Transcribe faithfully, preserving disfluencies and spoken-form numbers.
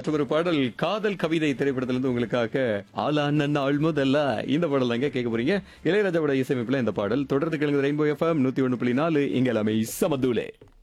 அடுத்த ஒரு பாடல் காதல் கவிதை திரைப்படத்திலிருந்து உங்களுக்காக ஆளான நாள் முதல்ல இந்த பாடல் தாங்க கேட்க போறீங்க. இளையராஜாவோட இசையமைப்புல இந்த பாடல் தொடர்ந்து கேளுங்க. ரெயின்போ எஃப்எம் நூத்தி ஒண்ணு புள்ளி நாலு இங்க எல்லாமே சமதூலே.